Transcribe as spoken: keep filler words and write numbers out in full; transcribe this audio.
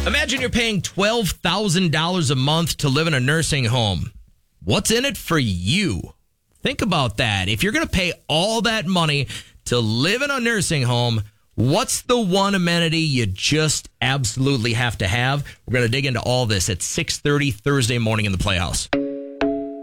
Imagine you're paying twelve thousand dollars a month to live in a nursing home. What's in it for you? Think about that. If you're going to pay all that money to live in a nursing home, what's the one amenity you just absolutely have to have? We're going to dig into all this at six thirty Thursday morning in the Playhouse.